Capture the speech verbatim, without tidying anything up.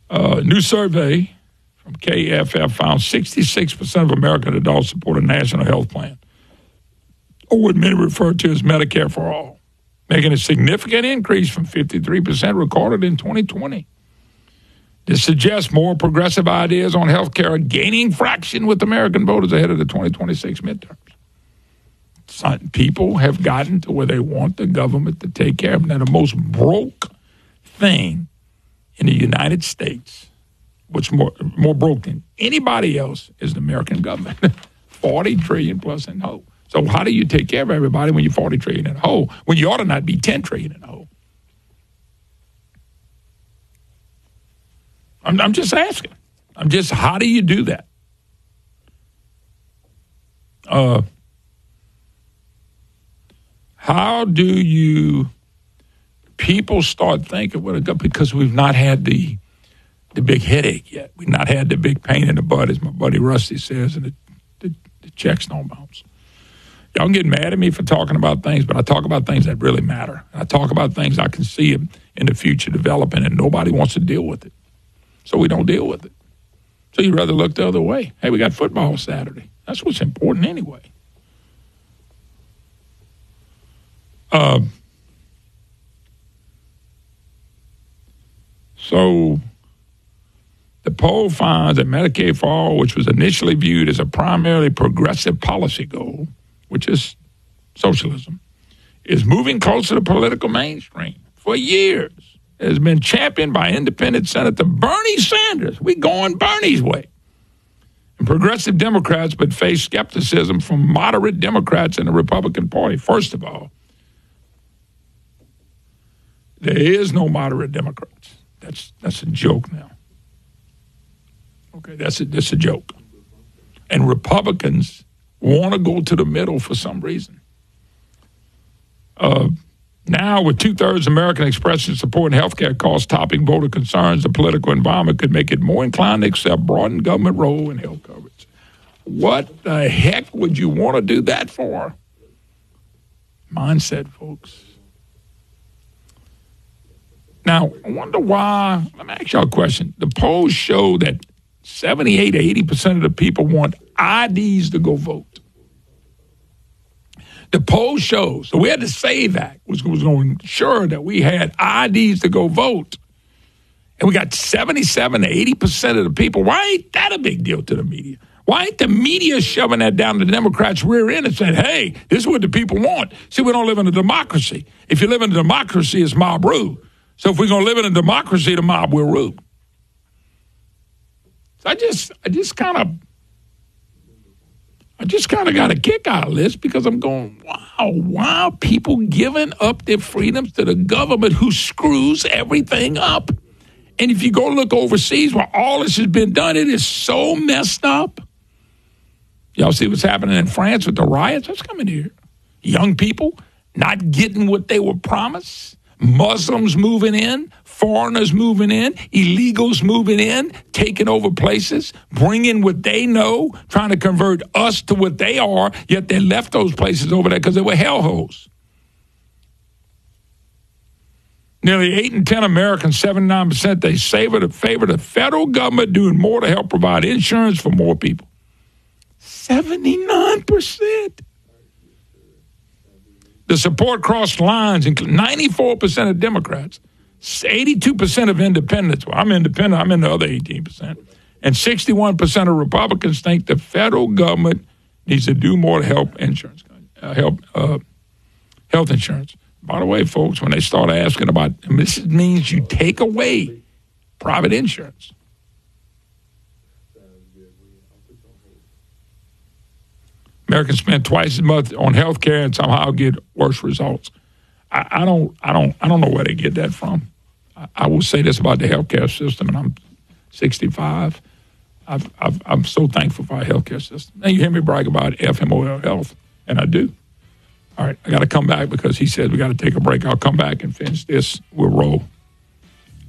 A new survey from K F F found sixty-six percent of American adults support a national health plan, or what many refer to as Medicare for All, making a significant increase from fifty-three percent recorded in twenty twenty. This suggests more progressive ideas on health care are gaining traction with American voters ahead of the twenty twenty-six midterms. Some people have gotten to where they want the government to take care of them. Now, the most broke thing in the United States, what's more, more broke than anybody else, is the American government. forty trillion plus in the hole. So how do you take care of everybody when you're forty trillion in the hole, when you ought to not be ten trillion in the hole? I'm, I'm just asking. I'm just, how do you do that? Uh, how do you, people start thinking, well, because we've not had the the big headache yet. We've not had the big pain in the butt, as my buddy Rusty says, and the, the, the checks don't bounce. Y'all get mad at me for talking about things, but I talk about things that really matter. I talk about things I can see in, in the future developing, and nobody wants to deal with it. So we don't deal with it. So you'd rather look the other way. Hey, we got football Saturday. That's what's important anyway. Uh, so the poll finds that Medicaid for All, which was initially viewed as a primarily progressive policy goal, which is socialism, is moving closer to political mainstream for years. It has been championed by independent Senator Bernie Sanders. We going Bernie's way. And progressive Democrats, but face skepticism from moderate Democrats in the Republican Party. First of all, there is no moderate Democrats. That's that's a joke now. Okay, that's a, that's a joke. And Republicans want to go to the middle for some reason. Uh, now, with two-thirds of American expressing support in health care costs topping voter concerns, the political environment could make it more inclined to accept broadened government role in health coverage. What the heck would you want to do that for? Mindset, folks. Now, I wonder why. Let me ask y'all a question. The polls show that seventy-eight to eighty percent of the people want I Ds to go vote. The poll shows, so we had the SAVE Act, which was going to ensure that we had I Ds to go vote. And we got seventy-seven to eighty percent of the people. Why ain't that a big deal to the media? Why ain't the media shoving that down the Democrats' rear end and saying, hey, this is what the people want? See, we don't live in a democracy. If you live in a democracy, it's mob rule. So if we're going to live in a democracy, the mob will rule. So I just, I just kind of, I just kind of got a kick out of this because I'm going, wow, wow, people giving up their freedoms to the government who screws everything up. And if you go look overseas where all this has been done, it is so messed up. Y'all see what's happening in France with the riots? That's coming here. Young people not getting what they were promised. Muslims moving in, foreigners moving in, illegals moving in, taking over places, bringing what they know, trying to convert us to what they are, yet they left those places over there because they were hellholes. Nearly eight in ten Americans, seventy-nine percent, they favor the, favor the federal government doing more to help provide insurance for more people. seventy-nine percent. The support crossed lines, including ninety-four percent of Democrats, eighty-two percent of independents. Well, I'm independent. I'm in the other eighteen percent. And sixty-one percent of Republicans think the federal government needs to do more to help insurance, uh, help uh, health insurance. By the way, folks, when they start asking about, and this means you take away private insurance. Americans spend twice as much on health care and somehow get worse results. I, I don't, I don't, I don't know where they get that from. I, I will say this about the health care system, and I'm sixty-five. I've, I've, I'm so thankful for our health care system. Now you hear me brag about F M O L Health, and I do. All right, I got to come back because he said we got to take a break. I'll come back and finish this. We'll roll.